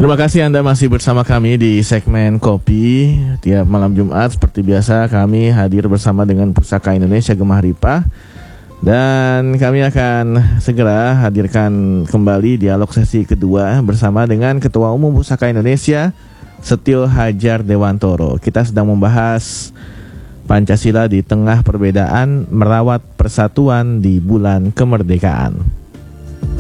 Terima kasih Anda masih bersama kami di segmen Kopi. Tiap malam Jumat seperti biasa kami hadir bersama dengan Pusaka Indonesia Gemah Ripah. Dan kami akan segera hadirkan kembali dialog sesi kedua bersama dengan Ketua Umum Pusaka Indonesia, Setio Hadjar Dewantoro. Kita sedang membahas Pancasila di tengah perbedaan, merawat persatuan di bulan kemerdekaan.